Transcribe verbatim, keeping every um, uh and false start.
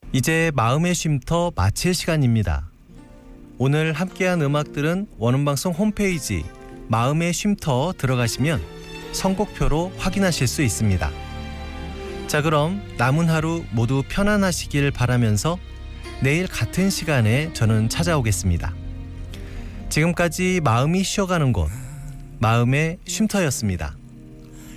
이제 마음의 쉼터 마칠 시간입니다. 오늘 함께한 음악들은 원음방송 홈페이지 마음의 쉼터 들어가시면 선곡표로 확인하실 수 있습니다. 자, 그럼 남은 하루 모두 편안하시길 바라면서 내일 같은 시간에 저는 찾아오겠습니다. 지금까지 마음이 쉬어가는 곳 마음의 쉼터였습니다.